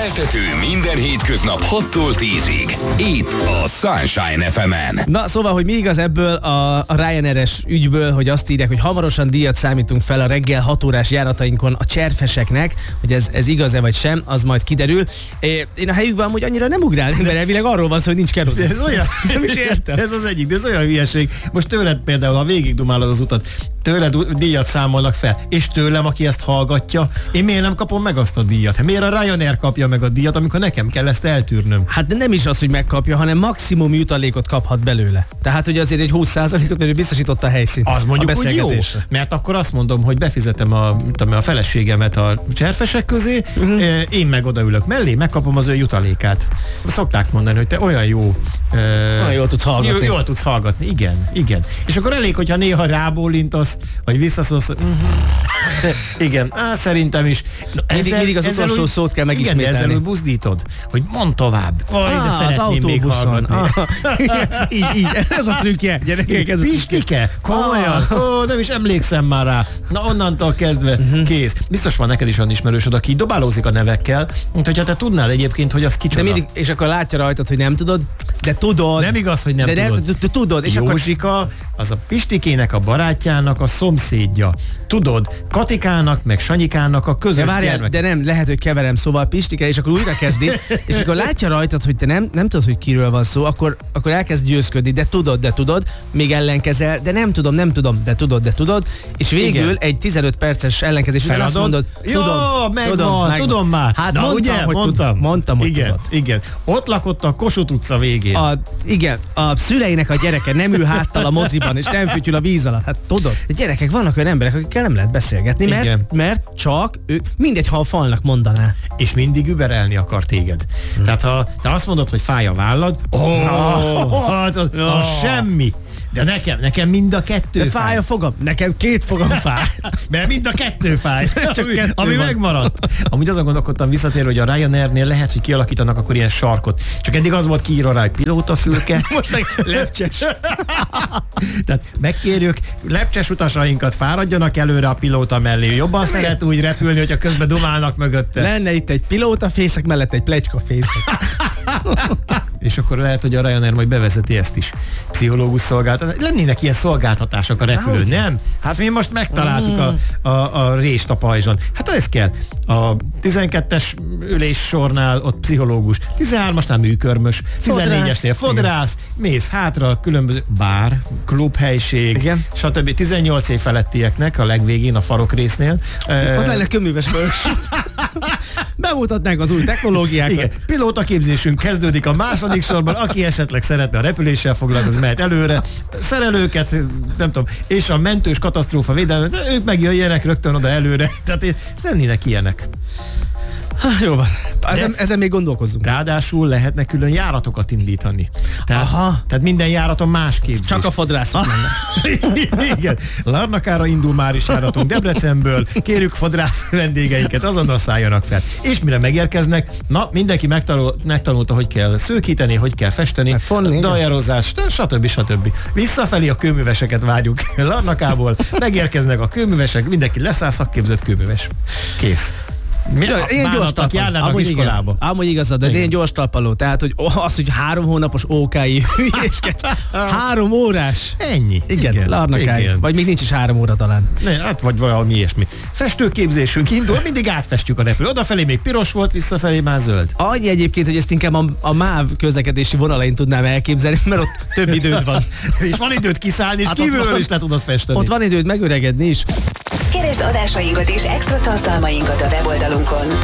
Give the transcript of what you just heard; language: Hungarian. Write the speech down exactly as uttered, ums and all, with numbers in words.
Keltető minden hétköznap hattól tízig. Itt a Sunshine ef emen. Na, szóval, hogy mi igaz ebből a, a Ryanair-es ügyből, hogy azt írják, hogy hamarosan díjat számítunk fel a reggel hat órás járatainkon a cserfeseknek, hogy ez, ez igaz-e vagy sem, az majd kiderül. Én a helyükben amúgy annyira nem ugrálnék, mert elvileg arról van szó, hogy nincs kerozin. Ez olyan, nem is értem. Ez az egyik, de ez olyan hülyeség. Most tőled például, ha végigdumálod az utat, tőled díjat számolnak fel, és tőlem, aki ezt hallgatja, én miért nem kapom meg azt a díjat? Miért a Ryanair kapja meg a díjat, amikor nekem kell ezt eltűrnöm? Hát de nem is az, hogy megkapja, hanem maximum jutalékot kaphat belőle. Tehát, hogy azért egy húsz százalékot, mert ő biztosította a helyszínt. Az mondjuk, hogy jó, mert akkor azt mondom, hogy befizetem a, a feleségemet a cserfesek közé, uh-huh. én meg odaülök mellé, megkapom az ő jutalékát. Szokták mondani, hogy te olyan jó... Olyan jól tudsz hallgatni. Jól, jól tudsz hallgatni, igen, igen. És akkor elég, hogyha néha rábólintasz, vagy visszaszólsz, hogy uh-huh. igen, á, szerintem is. No, mindig, ezzel, mindig az utolsó úgy, szót kell megismételni. Igen, ezzel úgy buzdítod, hogy mondd tovább. Vaj, de ah, szeretném még hallgatni. Ah, így, így, ez a trükkje, gyerekek, ez a Pistike, komolyan, ah. Ó, nem is emlékszem már rá. Na onnantól kezdve uh-huh. kész. Biztos van neked is olyan ismerősöd, aki dobálózik a nevekkel, mint hogyha te tudnál egyébként, hogy az kicsoda. De mindig, és akkor látja rajtad, hogy nem tudod, de tudod. Nem igaz, hogy nem de tudod. De, tudod. És Józsika, akkor... az a Pistikének, a barátjának a szomszédja. Tudod, Katikának, meg Sanyikának a közös de gyermek. De nem, lehet, hogy keverem, szóval Pistike, és akkor újra kezdi, és akkor látja rajtad, hogy te nem, nem tudod, hogy kiről van szó, akkor, akkor elkezd győzködni, de tudod, de tudod, még ellenkezel, de nem tudom, nem tudom, de tudod, de tudod, és végül igen. egy tizenöt perces ellenkezés után azt mondod, tudom, jó, megvan, tudom, megvan. tudom már. Hát na mondtam, ugye, hogy mondtam. Tud, mondtam, hogy igen, tudod. igen. Ott lakott a Kossuth utca végén. A, igen, a szüleinek a gyereke nem ül háttal a moziban, és nem fütyül a víz alatt. Hát tudod, a gyerekek, vannak olyan emberek, akikkel nem lehet beszélgetni, mert, mert csak ő, mindegy, ha a falnak mondaná. És mindig überelni akar téged. Hmm. Tehát ha te azt mondod, hogy fáj a vállad, oh, oh, hát az, oh. az semmi. De nekem, nekem mind a kettő de fáj. fáj a fogam, nekem két fogam fáj. Mert mind a kettő fáj, csak ami, kettő ami megmaradt. Amúgy azon gondolkodtam visszatérve, hogy a Ryanairnél lehet, hogy kialakítanak akkor ilyen sarkot. Csak eddig az volt kiírva rá, hogy pilótafülke. Most meg lepcses. Tehát megkérjük, lepcses utasainkat fáradjanak előre a pilóta mellé. Jobban de szeret úgy repülni, hogyha közben dumálnak mögötte. Lenne itt egy pilótafészek mellett egy pletykafészek. És akkor lehet, hogy a Ryanair majd bevezeti ezt is. Pszichológus szolgáltatás. Lennének ilyen szolgáltatások a repülőn, nem? Hát mi most megtaláltuk a, a, a rést a pajzson. Hát ez kell. A tizenkettes ülés sornál ott pszichológus, tizenhármasnál műkörmös, tizennégyesnél fodrász, mész hátra, különböző bár, klubhelység, igen. stb. tizennyolc év felettieknek a legvégén a farokrésznél. Ott lenne köműves fölös. Bemutatnánk az új technológiákat. Igen. Pilótaképzésünk kezdődik a második sorban, aki esetleg szeretne a repüléssel foglalkozni, mehet előre, szerelőket, nem tudom, és a mentős katasztrófa védelmet, ők megjöjjenek rögtön oda előre, tehát lennének ilyenek. Ha, jó van. Ezen, ezen még gondolkozzunk. Ráadásul lehetne külön járatokat indítani. Tehát, tehát minden járaton más képzés. Csak a fodrászok lenne. Igen. Larnakára indul már is járatunk Debrecenből. Kérjük fodrász vendégeinket, azonnal szálljanak fel. És mire megérkeznek, na, mindenki megtanul, megtanulta, hogy kell szőkíteni, hogy kell festeni, dajerozás, stb. stb. Visszafelé a kőműveseket várjuk Larnakából, megérkeznek a kőművesek, mindenki leszáll szakképzett kőműves. Kész. Mi? Ilyen gyors talpaló. iskolába. Amúgy igazad, de ilyen gyors talpaló. Tehát, hogy az, hogy három hónapos ókái hülyésket. Három órás. Ennyi. Igen, igen Larnakáig. Vagy még nincs is három óra talán. Ne, hát vagy valami ilyesmi. Festőképzésünk indul, mindig átfestjük a repülő. Odafelé még piros volt, visszafelé már zöld. Annyi egyébként, hogy ezt inkább a, a MÁV közlekedési vonalain tudnám elképzelni, mert ott több időd van. És van időt kiszállni, és hát kívülről van, is le tudod festeni. Ott van időd megöregedni is. Keresd adásainkat és extra tartalmainkat a weboldalunkon.